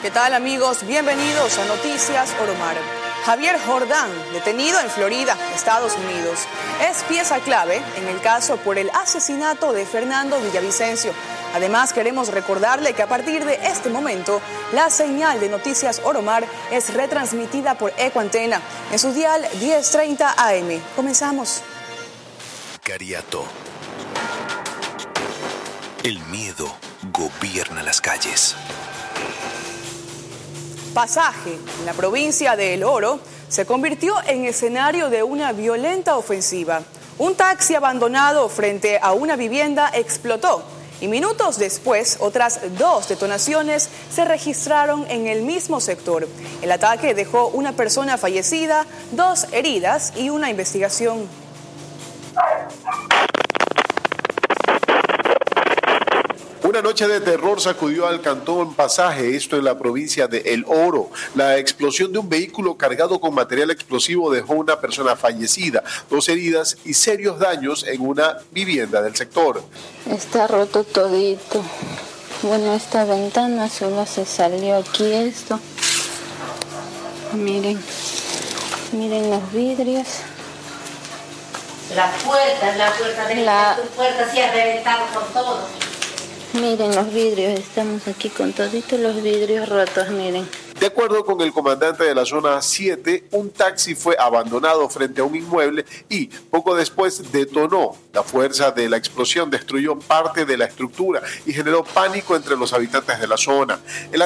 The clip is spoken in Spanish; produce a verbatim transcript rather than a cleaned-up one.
¿Qué tal, amigos? Bienvenidos a Noticias Oromar. Javier Jordán, detenido en Florida, Estados Unidos, es pieza clave en el caso por el asesinato de Fernando Villavicencio. Además, queremos recordarle que a partir de este momento, la señal de Noticias Oromar es retransmitida por Ecoantena en su dial diez treinta A M. Comenzamos. Cariato. El miedo gobierna las calles. Pasaje, en la provincia de El Oro, se convirtió en escenario de una violenta ofensiva. Un taxi abandonado frente a una vivienda explotó y minutos después otras dos detonaciones se registraron en el mismo sector. El ataque dejó una persona fallecida, dos heridas y una investigación. Una noche de terror sacudió al cantón Pasaje, esto en la provincia de El Oro. La explosión de un vehículo cargado con material explosivo dejó una persona fallecida, dos heridas y serios daños en una vivienda del sector. Está roto todito. Bueno, esta ventana solo se salió aquí esto. Miren, miren los vidrios. Las puertas, la puerta de la tu puerta se ha reventado por todo. Miren los vidrios, estamos aquí con toditos los vidrios rotos, miren. De acuerdo con el comandante de la zona siete, un taxi fue abandonado frente a un inmueble y poco después detonó. La fuerza de la explosión destruyó parte de la estructura y generó pánico entre los habitantes de la zona. El